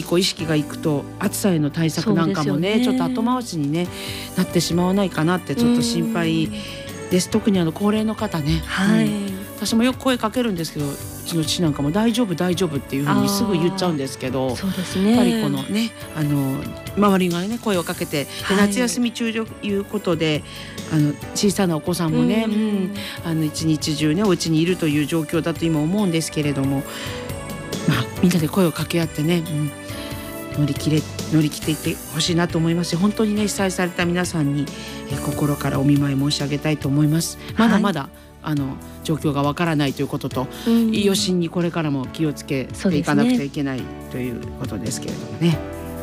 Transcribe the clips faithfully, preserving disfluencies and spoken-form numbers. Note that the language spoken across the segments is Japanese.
こう意識がいくと暑さへの対策なんかも ね, ねちょっと後回しに、ね、なってしまわないかなってちょっと心配です。特にあの高齢の方ね、はい、うん、私もよく声かけるんですけど、うちの父なんかも大丈夫大丈夫っていう風にすぐ言っちゃうんですけど、 そうですね、 やっぱりこのね、あの周りがね声をかけて、で夏休み中ということで、あの小さなお子さんもね、うんうん、あの一日中ねお家にいるという状況だと今思うんですけれども、まあ、みんなで声を掛け合ってね、うん、乗り切れ乗り切っていってほしいなと思いますし、本当にね被災された皆さんにえ心からお見舞い申し上げたいと思います。まだまだ、はい、あの状況がわからないということと、うん、余震にこれからも気をつけていかなくちゃいけない、ね、ということですけれどもね。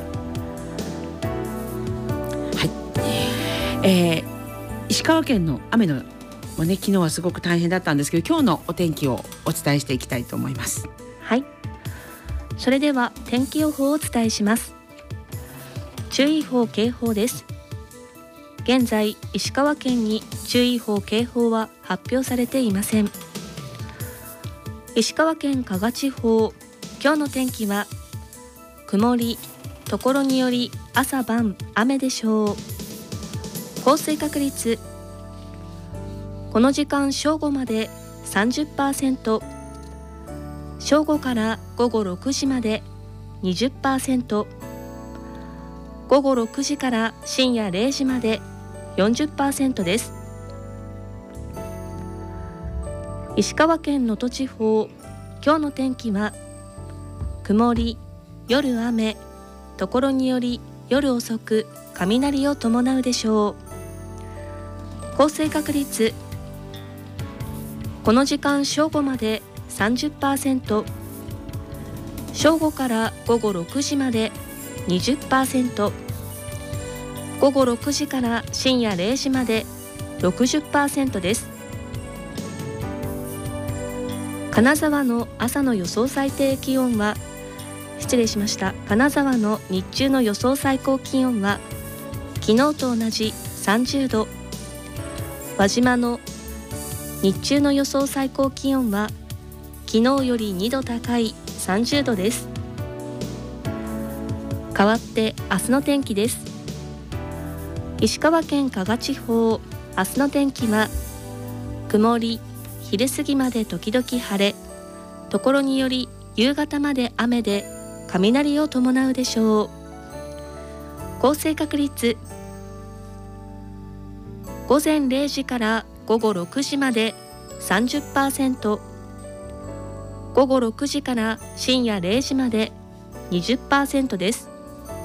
はい、えー、石川県の雨のもね、昨日はすごく大変だったんですけど、今日のお天気をお伝えしていきたいと思います。 はい、それでは天気予報をお伝えします。注意報警報です。現在石川県に注意報警報は発表されていません。石川県加賀地方、今日の天気は曇り、ところにより朝晩雨でしょう。降水確率、この時間正午まで さんじゅっパーセント、 正午から午後ろくじまで にじゅっパーセント、 午後ろくじから深夜れいじまで よんじゅっパーセント です。石川県能登地方、今日の天気は曇り、夜雨、ところにより夜遅く雷を伴うでしょう。降水確率、この時間正午まで さんじゅっパーセント、 正午から午後ろくじまで にじゅっパーセント、 午後ろくじから深夜れいじまで ろくじゅっパーセント です。金沢の朝の予想最低気温は失礼しました金沢の日中の予想最高気温は昨日と同じさんじゅうど、輪島の日中の予想最高気温は昨日よりにど高いさんじゅうどです。変わって明日の天気です。石川県加賀地方、明日の天気は曇り、昼過ぎまで時々晴れ、ところにより夕方まで雨で雷を伴うでしょう。降水確率、午前れいじから午後ろくじまで さんじゅっパーセント、 午後ろくじから深夜れいじまで にじゅっパーセント です。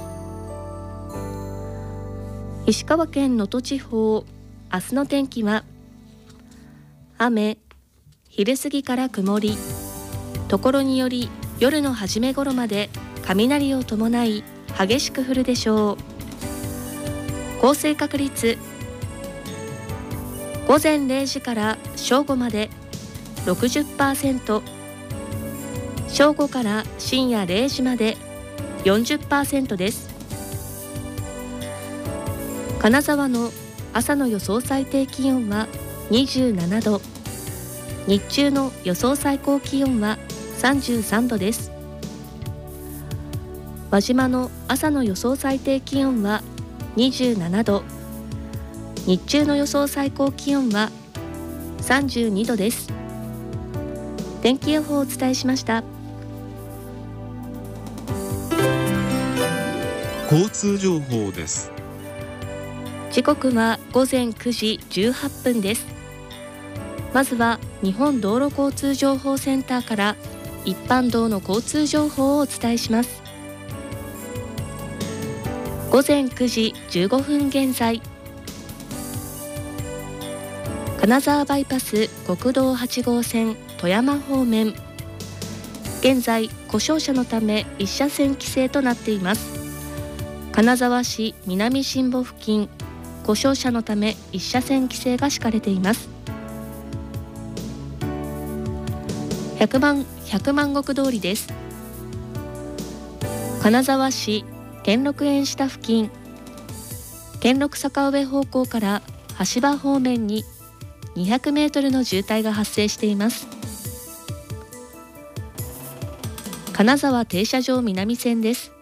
石川県能登地方、明日の天気は雨、昼過ぎから曇り、ところにより夜の初め頃まで雷を伴い激しく降るでしょう。降水確率、午前れいじから正午まで ろくじゅっパーセント、 正午から深夜れいじまで よんじゅっパーセント です。金沢の朝の予想最低気温はにじゅうななど、日中の予想最高気温はさんじゅうさんどです。輪島の朝の予想最低気温はにじゅうななど、日中の予想最高気温はさんじゅうにどです。天気予報をお伝えしました。 交通情報です。 時刻はごぜんくじじゅうはっぷんです。まずは日本道路交通情報センターから一般道の交通情報をお伝えします。ごぜんくじじゅうごふん現在、金沢バイパス国道はちごうせん富山方面、現在故障車のため一車線規制となっています。金沢市南新保付近、故障車のため一車線規制が敷かれています。ひゃくまん百万石通りです。金沢市兼六園下付近、兼六坂上方向から橋場方面ににひゃくメートルの渋滞が発生しています。金沢停車場南線です。